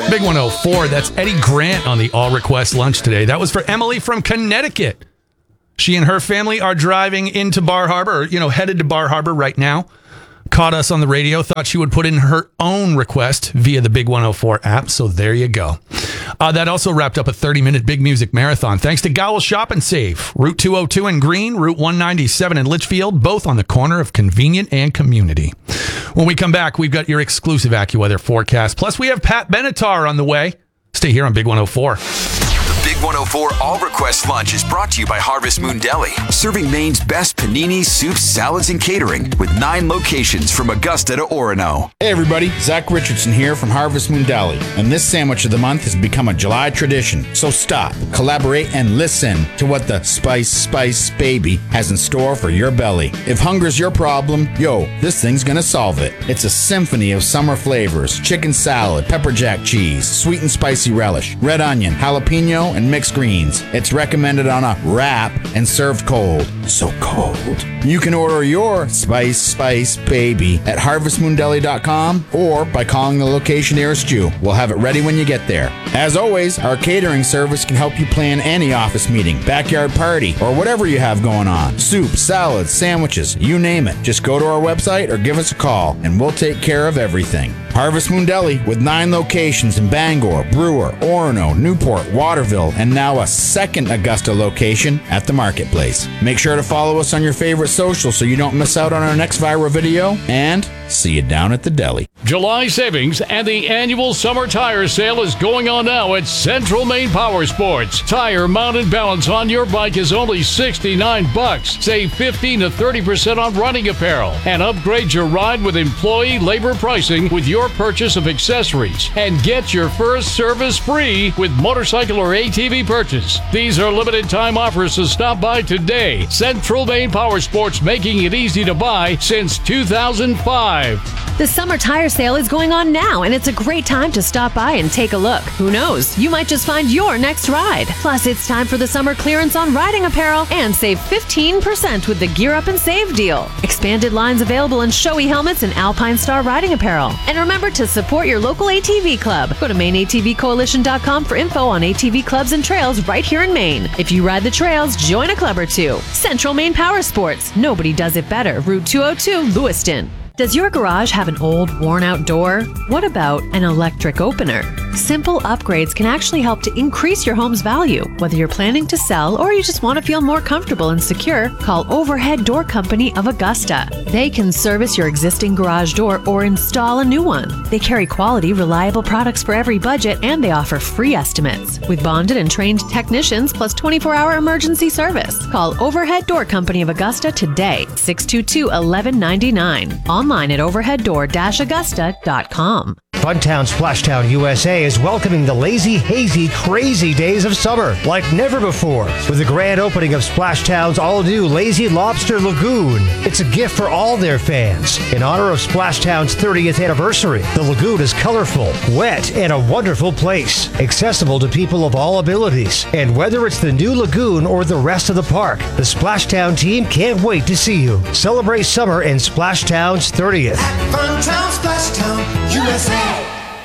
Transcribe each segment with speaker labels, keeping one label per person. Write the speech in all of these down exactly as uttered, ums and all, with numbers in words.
Speaker 1: Big one oh four, that's Eddie Grant on the all-request lunch today. That was for Emily from Connecticut. She and her family are driving into Bar Harbor, or, you know, headed to Bar Harbor right now. Caught us on the radio, thought she would put in her own request via the Big one oh four app, so there you go. Uh, that also wrapped up a thirty-minute Big Music Marathon. Thanks to Gowell Shop and Save. Route two oh two in Green, Route one ninety-seven in Litchfield, both on the corner of convenient and community. When we come back, we've got your exclusive AccuWeather forecast. Plus, we have Pat Benatar on the way. Stay here on Big one oh four.
Speaker 2: Big one oh four All Request Lunch is brought to you by Harvest Moon Deli, serving Maine's best paninis, soups, salads, and catering with nine locations from Augusta to Orono.
Speaker 3: Hey everybody, Zach Richardson here from Harvest Moon Deli, and this sandwich of the month has become a July tradition. So stop, collaborate, and listen to what the Spice Spice Baby has in store for your belly. If hunger's your problem, yo, this thing's gonna solve it. It's a symphony of summer flavors: chicken salad, pepper jack cheese, sweet and spicy relish, red onion, jalapeno, and mixed greens. It's recommended on a wrap and served cold. So cold. You can order your Spice Spice Baby at harvest moon deli dot com or by calling the location nearest you. We'll have it ready when you get there. As always, our catering service can help you plan any office meeting, backyard party, or whatever you have going on. Soup, salads, sandwiches, you name it. Just go to our website or give us a call and we'll take care of everything. Harvest Moon Deli with nine locations in Bangor, Brewer, Orono, Newport, Waterville, and now a second Augusta location at the Marketplace. Make sure to follow us on your favorite social so you don't miss out on our next viral video, and see you down at the deli.
Speaker 4: July savings and the annual summer tire sale is going on now at Central Maine Power Sports. Tire mount and balance on your bike is only sixty-nine bucks. Save fifteen to thirty percent on running apparel and upgrade your ride with employee labor pricing with your purchase of accessories, and get your first service free with motorcycle or A T V purchase. These are limited time offers, so stop by today. Central Maine Power Sports, making it easy to buy since two thousand five.
Speaker 5: The summer tire sale is going on now, and it's a great time to stop by and take a look. Who knows? You might just find your next ride. Plus, it's time for the summer clearance on riding apparel, and save fifteen percent with the Gear Up and Save deal. Expanded lines available in Shoei helmets and Alpine Star riding apparel. And remember to support your local A T V club. Go to Maine A T V Coalition dot com for info on A T V clubs and trails right here in Maine. If you ride the trails, join a club or two. Central Maine Power Sports. Nobody does it better. Route two oh two, Lewiston. Does your garage have an old, worn-out door? What about an electric opener? Simple upgrades can actually help to increase your home's value. Whether you're planning to sell or you just want to feel more comfortable and secure, call Overhead Door Company of Augusta. They can service your existing garage door or install a new one. They carry quality, reliable products for every budget, and they offer free estimates. With bonded and trained technicians plus twenty-four hour emergency service. Call Overhead Door Company of Augusta today, six two two, eleven ninety-nine. Online at overhead door dash augusta dot com.
Speaker 6: Funtown Splashtown U S A is welcoming the lazy, hazy, crazy days of summer like never before with the grand opening of Splashtown's all-new Lazy Lobster Lagoon. It's a gift for all their fans. In honor of Splashtown's thirtieth anniversary, the lagoon is colorful, wet, and a wonderful place, accessible to people of all abilities. And whether it's the new lagoon or the rest of the park, the Splashtown team can't wait to see you. Celebrate summer in Splashtown's thirtieth.
Speaker 7: At Funtown Splashtown U S A.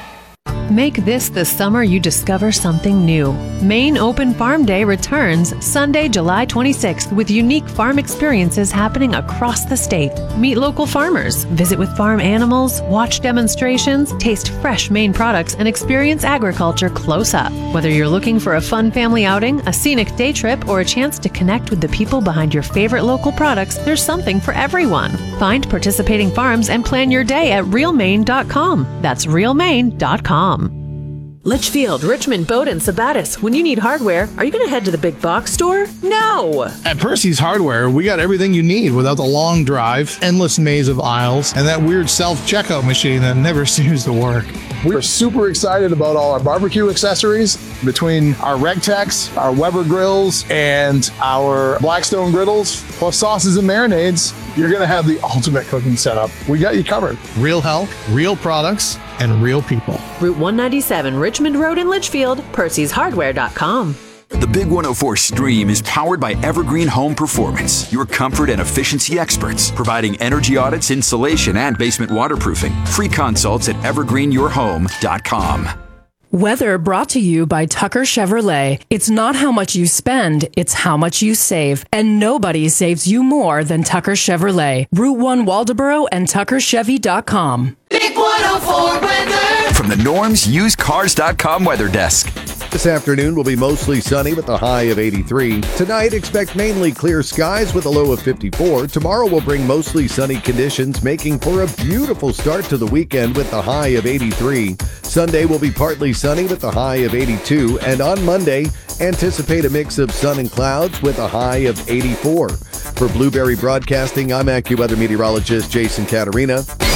Speaker 5: Make this the summer you discover something new. Maine Open Farm Day returns Sunday, July twenty-sixth with unique farm experiences happening across the state. Meet local farmers, visit with farm animals, watch demonstrations, taste fresh Maine products, and experience agriculture close up. Whether you're looking for a fun family outing, a scenic day trip, or a chance to connect with the people behind your favorite local products, there's something for everyone. Find participating farms and plan your day at real maine dot com. That's real maine dot com.
Speaker 8: Litchfield, Richmond, Bowdoin, Sabattis. When you need hardware, are you going to head to the big box store? No!
Speaker 9: At Percy's Hardware, we got everything you need without the long drive, endless maze of aisles, and that weird self-checkout machine that never seems to work.
Speaker 10: We're super excited about all our barbecue accessories. Between our RegTex, our Weber grills, and our Blackstone griddles, plus sauces and marinades, you're going to have the ultimate cooking setup. We got you covered.
Speaker 9: Real help, real products, and real people.
Speaker 8: Route one ninety-seven, Richmond Road in Litchfield, Percy's Hardware dot com.
Speaker 2: The Big one oh four Stream is powered by Evergreen Home Performance, your comfort and efficiency experts, providing energy audits, insulation, and basement waterproofing. Free consults at evergreen your home dot com.
Speaker 11: Weather brought to you by Tucker Chevrolet. It's not how much you spend, it's how much you save. And nobody saves you more than Tucker Chevrolet. Route one Waldoboro and tucker chevy dot com.
Speaker 7: Big one oh four weather.
Speaker 2: From the Norms Used Cars dot com weather desk.
Speaker 12: This afternoon will be mostly sunny with a high of eighty-three. Tonight, expect mainly clear skies with a low of fifty-four. Tomorrow will bring mostly sunny conditions, making for a beautiful start to the weekend with a high of eighty-three. Sunday will be partly sunny with a high of eighty-two. And on Monday, anticipate a mix of sun and clouds with a high of eighty-four. For Blueberry Broadcasting, I'm AccuWeather meteorologist Jason Caterina.